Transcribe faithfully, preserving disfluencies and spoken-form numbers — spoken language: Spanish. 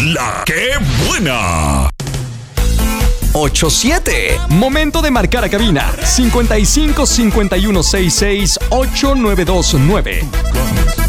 La que buena. ocho siete. Momento de marcar a cabina. cincuenta y cinco cincuenta y uno sesenta y seis ocho nueve dos nueve.